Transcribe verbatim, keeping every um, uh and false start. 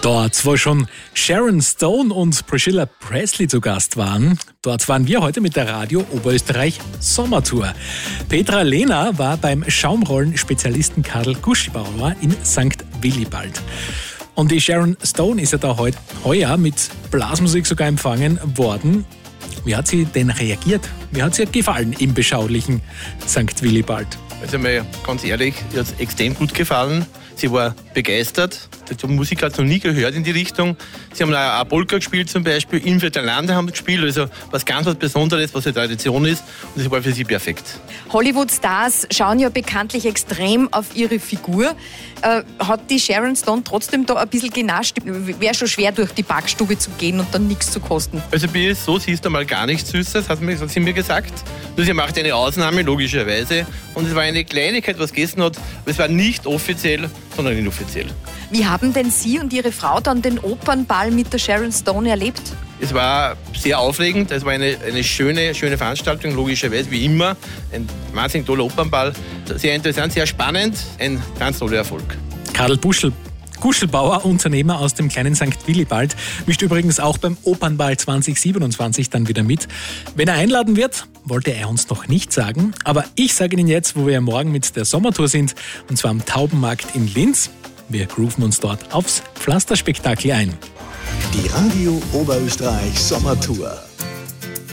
Dort, wo schon Sharon Stone und Priscilla Presley zu Gast waren, dort waren wir heute mit der Radio Oberösterreich Sommertour. Petra Lehner war beim Schaumrollen-Spezialisten Karl Guschibauer in Sankt Willibald. Und die Sharon Stone ist ja da heut, heuer mit Blasmusik sogar empfangen worden. Wie hat sie denn reagiert? Wie hat sie gefallen im beschaulichen Sankt Willibald? Also mal ganz ehrlich, ihr hat es extrem gut gefallen. Sie war begeistert. Die Musik hat sie noch nie gehört in die Richtung. Sie haben auch Polka gespielt zum Beispiel, Infeld der Lande haben gespielt, also was ganz was Besonderes, was eine Tradition ist. Und das war für sie perfekt. Hollywood-Stars schauen ja bekanntlich extrem auf ihre Figur. Äh, hat die Sharon Stone trotzdem da ein bisschen genascht? Wäre schon schwer, durch die Backstube zu gehen und dann nichts zu kosten. Also bei ihr ist so, sie ist einmal gar nichts Süßes, hat, mir, hat sie mir gesagt. Nur sie macht eine Ausnahme, logischerweise. Und es war eine Kleinigkeit, was gegessen hat, aber es war nicht offiziell, sondern inoffiziell. Wie haben denn Sie und Ihre Frau dann den Opernball mit der Sharon Stone erlebt? Es war sehr aufregend, es war eine, eine schöne, schöne Veranstaltung, logischerweise, wie immer. Ein wahnsinnig toller Opernball. Sehr interessant, sehr spannend, ein ganz toller Erfolg. Karl Buschel, Guschelbauer, Unternehmer aus dem kleinen Sankt Willibald, mischt übrigens auch beim Opernball zwanzig siebenundzwanzig dann wieder mit. Wenn er einladen wird, wollte er uns noch nicht sagen. Aber ich sage Ihnen jetzt, wo wir morgen mit der Sommertour sind, und zwar am Taubenmarkt in Linz. Wir grooven uns dort aufs Pflasterspektakel ein. Die Radio Oberösterreich Sommertour.